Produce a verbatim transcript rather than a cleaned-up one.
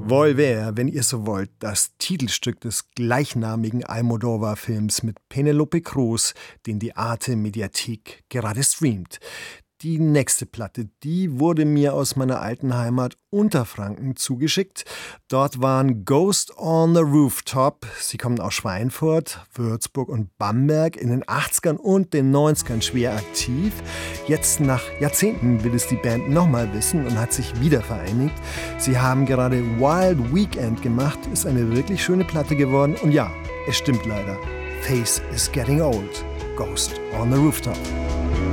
Volver, wenn ihr so wollt, das Titelstück des gleichnamigen Almodóvar-Films mit Penélope Cruz, den die Arte-Mediathek gerade streamt. Die nächste Platte, die wurde mir aus meiner alten Heimat Unterfranken zugeschickt. Dort waren Ghost on the Rooftop. Sie kommen aus Schweinfurt, Würzburg und Bamberg in den achtzigern und den neunzigern schwer aktiv. Jetzt nach Jahrzehnten will es die Band nochmal wissen und hat sich wieder vereinigt. Sie haben gerade Wild Weekend gemacht, ist eine wirklich schöne Platte geworden. Und ja, es stimmt leider. Face is getting old. Ghost on the Rooftop.